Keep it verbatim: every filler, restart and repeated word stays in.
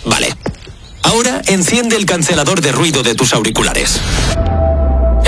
Vale. Ahora enciende el cancelador de ruido de tus auriculares.